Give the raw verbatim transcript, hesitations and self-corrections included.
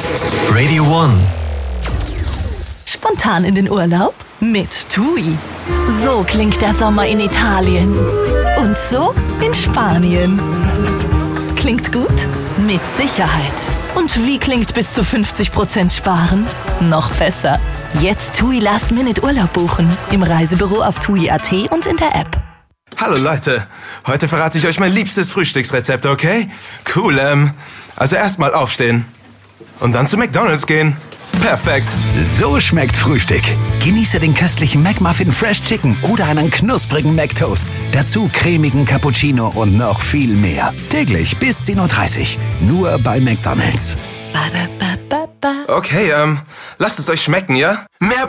Radio One. Spontan in den Urlaub? Mit TUI. So klingt der Sommer in Italien. Und so in Spanien. Klingt gut? Mit Sicherheit. Und wie klingt bis zu fünfzig Prozent sparen? Noch besser. Jetzt TUI Last Minute Urlaub buchen. Im Reisebüro auf tui punkt at und in der App. Hallo Leute, heute verrate ich euch mein liebstes Frühstücksrezept, okay? Cool, ähm, also erstmal aufstehen und dann zu McDonald's gehen. Perfekt. So schmeckt Frühstück. Genieße den köstlichen McMuffin Fresh Chicken oder einen knusprigen McToast. Dazu cremigen Cappuccino und noch viel mehr. Täglich bis zehn Uhr dreißig. Nur bei McDonald's. Okay, ähm, lasst es euch schmecken, ja? Mehr